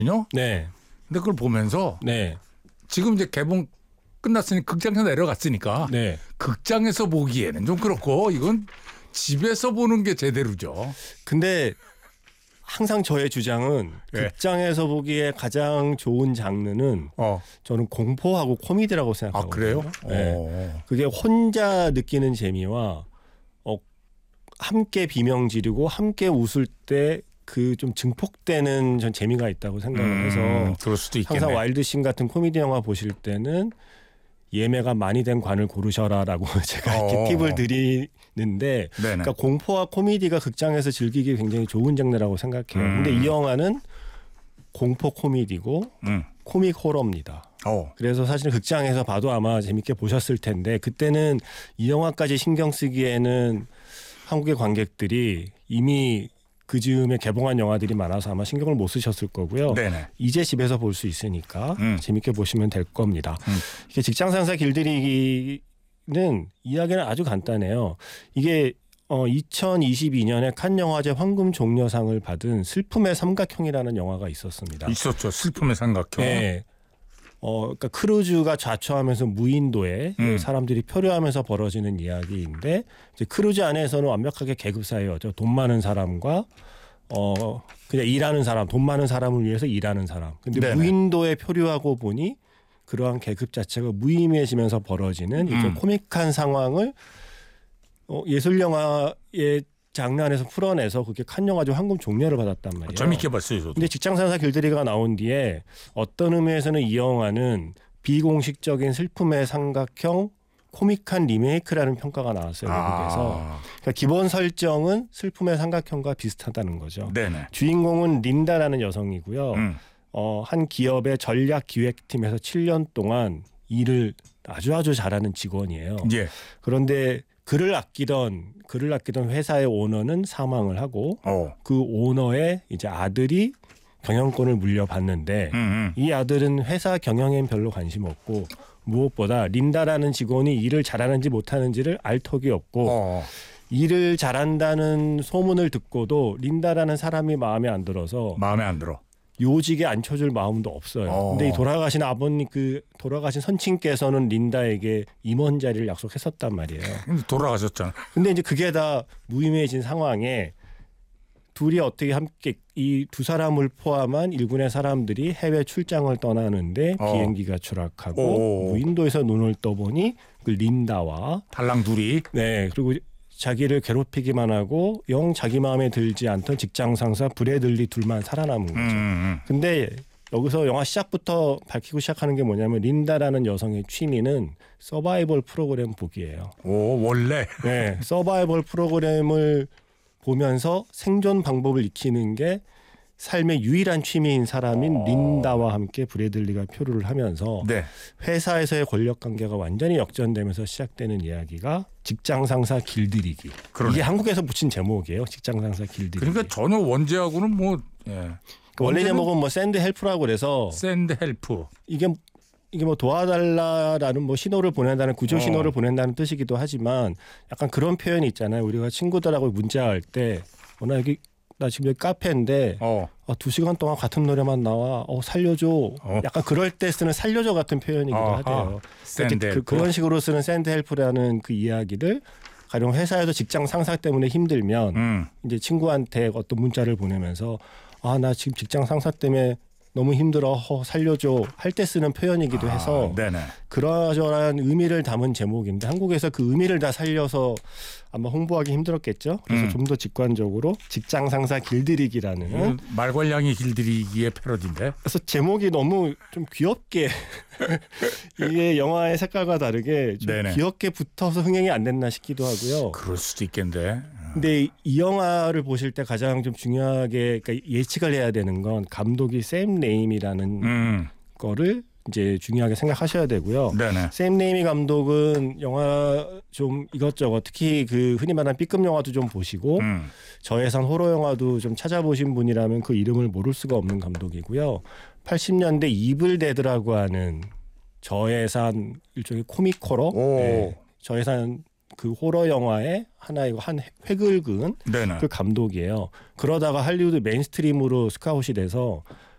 네. 근데 그걸 보면서 네. 지금 이제 개봉 끝났으니 극장에서 내려갔으니까 네. 극장에서 보기에는 좀 그렇고 이건 집에서 보는 게 제대로죠. 근데 항상 저의 주장은 네. 극장에서 보기에 가장 좋은 장르는 저는 공포하고 코미디라고 생각하거든요. 아, 그래요? 네. 그게 혼자 느끼는 재미와 함께 비명 지르고 함께 웃을 때 그 좀 증폭되는 전 재미가 있다고 생각을 해서 그럴 수도 있겠네. 항상 와일드씬 같은 코미디 영화 보실 때는 예매가 많이 된 관을 고르셔라라고 제가 이렇게 팁을 드리는데 그러니까 공포와 코미디가 극장에서 즐기기 굉장히 좋은 장르라고 생각해요. 근데 이 영화는 공포 코미디고 코믹 호러입니다. 그래서 사실 극장에서 봐도 아마 재밌게 보셨을 텐데 그때는 이 영화까지 신경 쓰기에는 한국의 관객들이 이미 그 즈음에 개봉한 영화들이 많아서 아마 신경을 못 쓰셨을 거고요. 네네. 이제 집에서 볼 수 있으니까 재밌게 보시면 될 겁니다. 이게 직장상사 길들이기는 이야기는 아주 간단해요. 이게 2022년에 칸 영화제 황금 종려상을 받은 슬픔의 삼각형이라는 영화가 있었습니다. 있었죠. 슬픔의 삼각형. 네. 그러니까 크루즈가 자초하면서 무인도에 사람들이 표류하면서 벌어지는 이야기인데 이제 크루즈 안에서는 완벽하게 계급 사회였죠. 돈 많은 사람과 그냥 일하는 사람, 돈 많은 사람을 위해서 일하는 사람. 근데 네네. 무인도에 표류하고 보니 그러한 계급 자체가 무의미해지면서 벌어지는 좀 코믹한 상황을 예술 영화의 장르 안에서 풀어내서 그게 칸 영화제 황금 종려를 받았단 말이에요. 재밌게 봤어요, 저도. 근데 직장상사 길들이기가 나온 뒤에 어떤 의미에서는 이 영화는 비공식적인 슬픔의 삼각형 코믹한 리메이크라는 평가가 나왔어요. 외국에서. 그러니까 기본 설정은 슬픔의 삼각형과 비슷하다는 거죠. 네네. 주인공은 린다라는 여성이고요. 한 기업의 전략 기획팀에서 7년 동안 일을 아주 잘하는 직원이에요. 예. 그런데 그를 아끼던 회사의 오너는 사망을 하고 그 오너의 이제 아들이 경영권을 물려받는데 이 아들은 회사 경영엔 별로 관심 없고 무엇보다 린다라는 직원이 일을 잘하는지 못하는지를 알 턱이 없고 일을 잘한다는 소문을 듣고도 린다라는 사람이 마음에 안 들어. 요직에 앉혀줄 마음도 없어요. 근데 이 돌아가신 아버님 돌아가신 선친께서는 린다에게 임원 자리를 약속했었단 말이에요. 돌아가셨잖아. 근데 이제 그게 다 무의미해진 상황에 둘이 어떻게 함께 이 두 사람을 포함한 일군의 사람들이 해외 출장을 떠나는데 비행기가 추락하고 무인도에서 눈을 떠보니 그 린다와 달랑 둘이 그리고 자기를 괴롭히기만 하고 영 자기 마음에 들지 않던 직장 상사 브래들리 둘만 살아남은 거죠. 근데 여기서 영화 시작부터 밝히고 시작하는 게 뭐냐면 린다라는 여성의 취미는 서바이벌 프로그램 보기예요. 원래? 네. 서바이벌 프로그램을 보면서 생존 방법을 익히는 게 삶의 유일한 취미인 사람인 린다와 함께 브래들리가 표류를 하면서 회사에서의 권력관계가 완전히 역전되면서 시작되는 이야기가 직장상사 길들이기. 이게 한국에서 붙인 제목이에요. 직장상사 길들이기. 그러니까 전혀 원제하고는 원래 제목은 샌드 헬프라고 그래서 샌드 헬프. 이게 도와달라라는 신호를 보낸다는 구조 신호를 보낸다는 뜻이기도 하지만 약간 그런 표현이 있잖아요. 우리가 친구들하고 문자할 때 나 지금 여기 카페인데 2시간 동안 같은 노래만 나와 살려줘. 약간 그럴 때 쓰는 살려줘 같은 표현이기도 하대요. 그런 식으로 쓰는 샌드 헬프라는 그 이야기를 가령 회사에서 직장 상사 때문에 힘들면 이제 친구한테 어떤 문자를 보내면서 나 지금 직장 상사 때문에 너무 힘들어 살려줘 할 때 쓰는 표현이기도 해서 그러저러한 의미를 담은 제목인데 한국에서 그 의미를 다 살려서 아마 홍보하기 힘들었겠죠. 그래서 좀 더 직관적으로 직장 상사 길들이기라는 말괄량이 길들이기의 패러디인데. 그래서 제목이 너무 좀 귀엽게 이게 영화의 색깔과 다르게 좀 귀엽게 붙어서 흥행이 안 됐나 싶기도 하고요. 그럴 수도 있겠는데. 근데 이 영화를 보실 때 가장 좀 중요하게 그러니까 예측을 해야 되는 건 감독이 샘 레이미라는 거를 이제 중요하게 생각하셔야 되고요. 샘 레이미 감독은 영화 좀 이것저것 특히 그 흔히 말하는 B급 영화도 좀 보시고 저예산 호러 영화도 좀 찾아보신 분이라면 그 이름을 모를 수가 없는 감독이고요. 80년대 이블 데드라고 하는 저예산 일종의 코믹 호러, 저예산 그 호러 영화의 하나이고 한 획을 그은 그 감독이에요. 그러다가 할리우드 메인스트림으로 스카웃이 돼서